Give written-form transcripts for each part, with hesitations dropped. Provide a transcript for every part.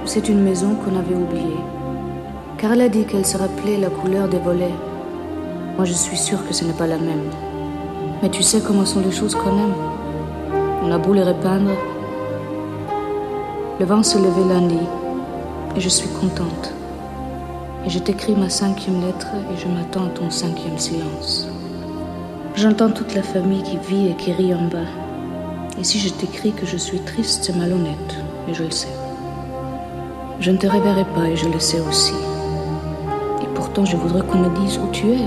c'est une maison qu'on avait oubliée. Car elle a dit qu'elle se rappelait la couleur des volets. Moi, je suis sûre que ce n'est pas la même. Mais tu sais comment sont les choses qu'on aime. On a beau les repeindre. Le vent se levait lundi, et je suis contente. Et je t'écris ma 5e lettre, et je m'attends à ton 5e silence. J'entends toute la famille qui vit et qui rit en bas. Et si je t'écris que je suis triste, c'est malhonnête, et je le sais. Je ne te reverrai pas, et je le sais aussi. Et pourtant, je voudrais qu'on me dise où tu es.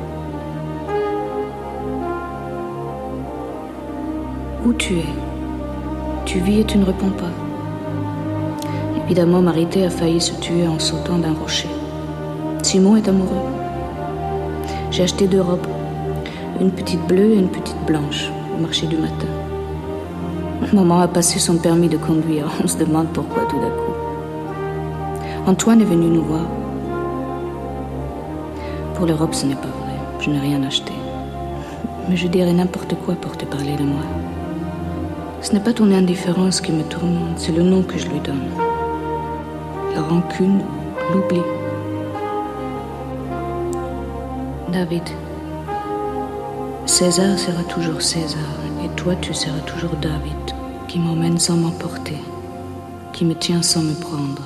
Où tu es? Tu vis et tu ne réponds pas. Évidemment, Marité a failli se tuer en sautant d'un rocher. Simon est amoureux. J'ai acheté 2 robes. Une petite bleue et une petite blanche au marché du matin. Maman a passé son permis de conduire. On se demande pourquoi tout d'un coup. Antoine est venu nous voir. Pour les robes, ce n'est pas vrai. Je n'ai rien acheté. Mais je dirais n'importe quoi pour te parler de moi. Ce n'est pas ton indifférence qui me tourmente, c'est le nom que je lui donne. La rancune, l'oubli. David, César sera toujours César, et toi tu seras toujours David, qui m'emmène sans m'emporter, qui me tient sans me prendre,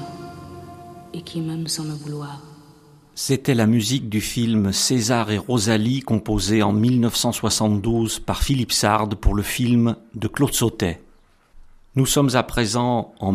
et qui m'aime sans me vouloir. C'était la musique du film César et Rosalie, composée en 1972 par Philippe Sard pour le film de Claude Sautet. Nous sommes à présent en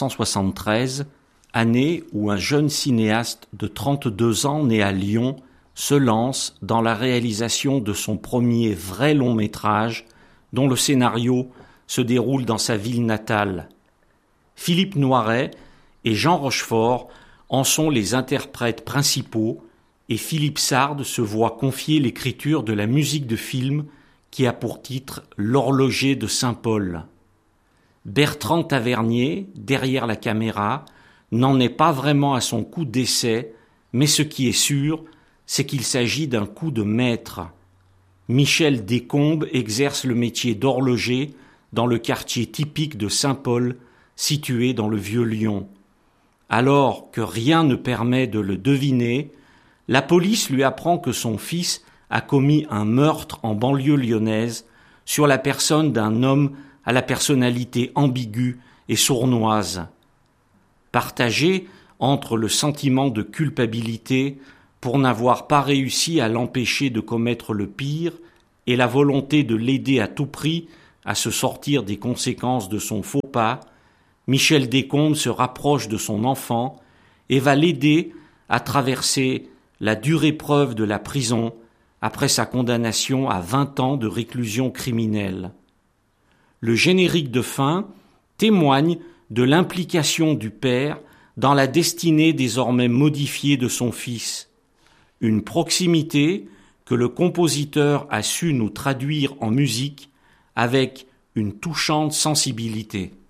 1973, année où un jeune cinéaste de 32 ans né à Lyon se lance dans la réalisation de son premier vrai long métrage, dont le scénario se déroule dans sa ville natale. Philippe Noiret et Jean Rochefort en sont les interprètes principaux et Philippe Sard se voit confier l'écriture de la musique de film qui a pour titre L'horloger de Saint-Paul. Bertrand Tavernier, derrière la caméra, n'en est pas vraiment à son coup d'essai, mais ce qui est sûr, c'est qu'il s'agit d'un coup de maître. Michel Descombes exerce le métier d'horloger dans le quartier typique de Saint-Paul, situé dans le Vieux-Lyon. Alors que rien ne permet de le deviner, la police lui apprend que son fils a commis un meurtre en banlieue lyonnaise sur la personne d'un homme à la personnalité ambiguë et sournoise. Partagé entre le sentiment de culpabilité pour n'avoir pas réussi à l'empêcher de commettre le pire et la volonté de l'aider à tout prix à se sortir des conséquences de son faux pas, Michel Descombes se rapproche de son enfant et va l'aider à traverser la dure épreuve de la prison après sa condamnation à 20 ans de réclusion criminelle. Le générique de fin témoigne de l'implication du père dans la destinée désormais modifiée de son fils. Une proximité que le compositeur a su nous traduire en musique avec une touchante sensibilité.